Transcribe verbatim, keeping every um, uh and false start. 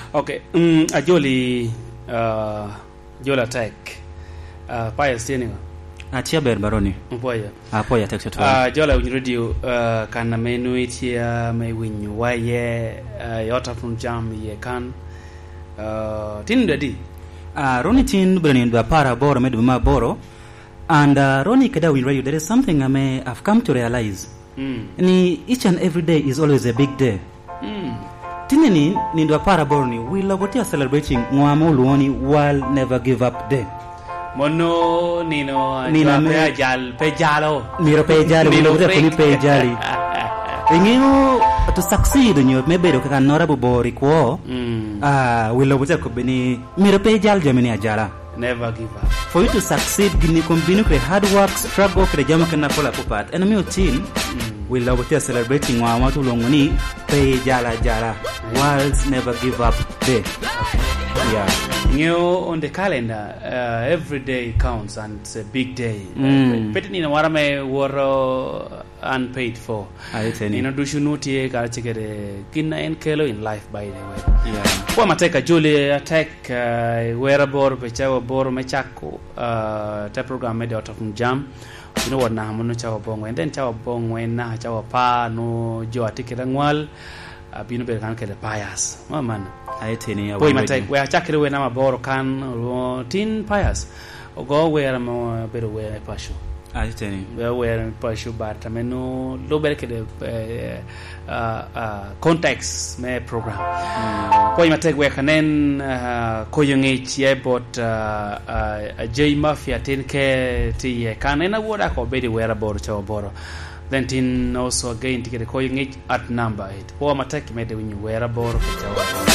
Okay, um, ajoli uh, jola tech uh, paya steni Achia ber baroni. Mpoya. Ah poya tek setwa. Ah jola win radio uh, kana menu itia mai win waye uh, yota from jam ye kan uh, tin dadi. Ah Roni tin brani ndo para boro medu ma boro and uh, Roni kada win radio there is something I may have come to realize. Mm. Ni each and every day is always a big day. Mm. Tinini ni ndo para boro ni we love to celebrating ngwamo luoni while never give up day. Mono nino Nino me ajal pejalo. Miro pejali, we love to pejali. Ingino to succeed in your maybe to can honorable bori ko. Ah, we love to kubini miro pejal jamini ajala. Never give up. For you to succeed, gini kombinu kre hard work, struggle kre jama kana kola pupat. And me utin, we love to celebrating wa watu longoni pejala jala. Worlds never give up day. Yeah. You know, on the calendar, uh, every day counts and it's a big day. Mm. But you know what I were unpaid for. I tell you. You know, do you know tie kara chikere kina en kelo in life by the way. Yeah. Kwa mateka Julie attack uh, wearable pechawa boro mechako uh, te program media out of jam. You know what na hamuno chawa bongo and then chawa bongo na chawa pa no jo atikira ngwal abino be kan kele pious. Mama. I tell you. Boy matek we achakire we na maboro kan tin pious. Ogo we am better we pasho. I tell you. We we pasho but ameno lo bere kele uh uh context me program. Boy matek we kanen koyungi ye bot uh J Mafia tin ke ti kan na woda ko be we boro chawo boro. Then tin also again to get a koyungi at number it. Boy matek me de when you wear a boro chawo.